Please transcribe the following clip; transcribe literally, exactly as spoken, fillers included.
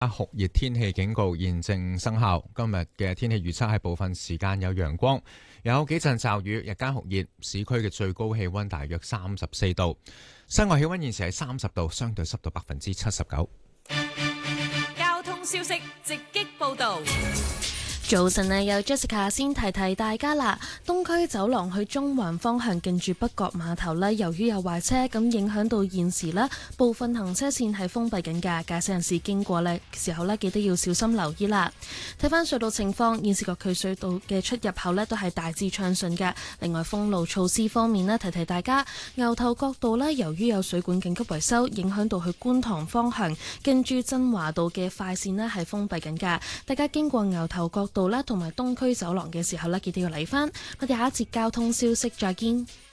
酷熱天氣警告現正生效。今日嘅天氣預測係部分時間有陽光，有幾陣驟雨，日間酷熱，市區嘅最高氣溫大約三十四度，室外氣溫現時係三十度，相對濕度百分之七十九。 交通消息直擊報道。 早晨啊，有 Jessica 先提提大家啦。東區走廊去中環方向近住北角碼頭呢，由於有壞車，咁影響到現時呢部分行車線係封閉緊㗎，駕駛人士經過呢時候呢，記得要小心留意啦。睇翻隧道情況，現時各區隧道嘅出入口呢都係大致暢順㗎。另外封路措施方面呢，提提大家，牛頭角道呢，由於有水管緊急維修，影響到去觀塘方向近住真華道嘅快線呢係封閉緊㗎。大家經過牛頭角道同埋東區走廊嘅時候呢，記得要嚟返。我哋下一節交通消息再見。